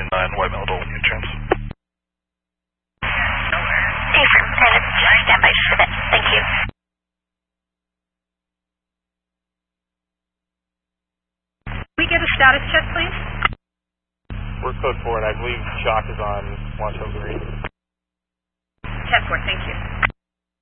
White Meadow entrance. Stand by for that. Thank you. Can we get a status check, please? We're code 4, and I believe Shock is on Watch Hill Green. 10-4, thank you.